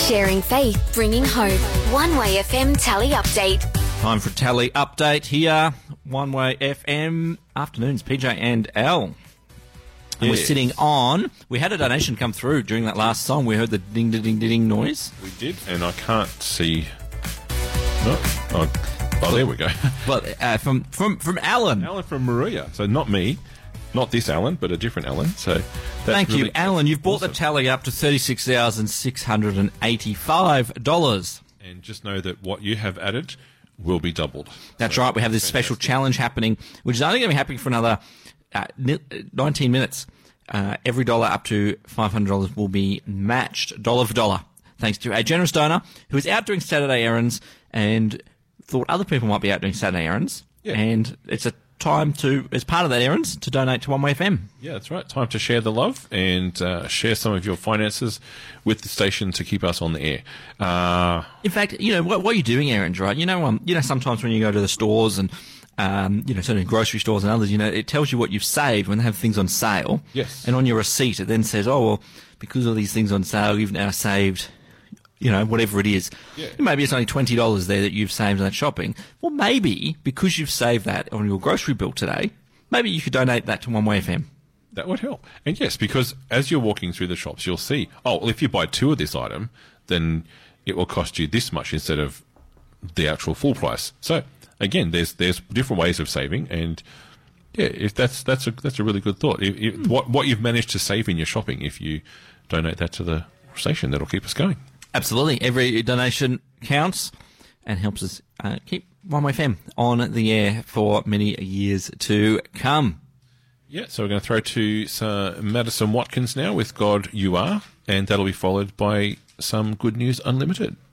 Sharing faith, bringing hope. One Way FM Tally Update. Time for a Tally Update here. One Way FM. Afternoons, PJ and Al. And we're sitting on... We had a donation come through during that last song. We heard the ding-ding-ding-ding noise. We did, and I can't see... Oh, there we go. Well, from Alan. Alan from Maria. So not me. Not this Alan, but a different Alan. So thank you, Alan. You've brought the tally up to $36,685. And just know that what you have added will be doubled. That's right. We have this special challenge happening, which is only going to be happening for another 19 minutes. Every dollar up to $500 will be matched dollar for dollar, thanks to a generous donor who is out doing Saturday errands and thought other people might be out doing Saturday errands. Yeah. And it's a time to, as part of that errands, to donate to One Way FM. Yeah, that's right. Time to share the love and share some of your finances with the station to keep us on the air. In fact, you know, what you're doing errands, right? You know, sometimes when you go to the stores and certain grocery stores and others, it tells you what you've saved when they have things on sale. Yes. And on your receipt, it then says, oh, well, because of these things on sale, you've now saved, whatever it is. Yeah. Maybe it's only $20 there that you've saved on that shopping. Well, maybe because you've saved that on your grocery bill today, maybe you could donate that to One Way FM. That would help. And yes, because as you're walking through the shops, you'll see, if you buy 2 of this item, then it will cost you this much instead of the actual full price. So again, there's different ways of saving, and yeah, if that's a really good thought. What you've managed to save in your shopping, if you donate that to the station, that'll keep us going. Absolutely. Every donation counts and helps us keep One Way FM on the air for many years to come. Yeah, so we're going to throw to Madison Watkins now with God You Are, and that'll be followed by some Good News Unlimited.